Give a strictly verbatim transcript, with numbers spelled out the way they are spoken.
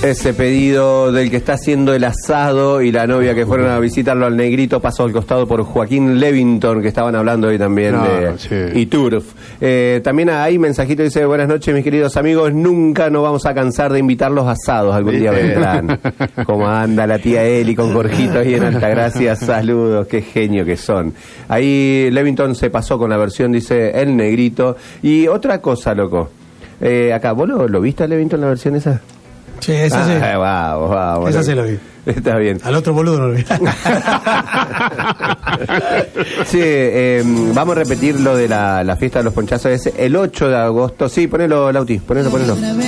Ese pedido del que está haciendo el asado y la novia que fueron a visitarlo al Negrito pasó al costado por Joaquín Levington, que estaban hablando hoy también no, de sí. Iturf. Eh, también hay mensajito, dice: buenas noches mis queridos amigos, nunca nos vamos a cansar de invitarlos a asados, algún día vendrán. ¿Cómo anda la tía Eli con Jorgito ahí en Altagracia? Saludos, qué genio que son. Ahí Levington se pasó con la versión, dice el Negrito. Y otra cosa, loco, eh, acá, ¿vos lo, lo viste a Levington la versión esa? Sí, esa ah, sí. Vamos, vamos. Esa sí lo vi. Está bien. Al otro boludo no lo vi. Sí, eh, vamos a repetir lo de la, la fiesta de los ponchazos. Es el ocho de agosto. Sí, ponelo, Lauti, ponelo, ponelo.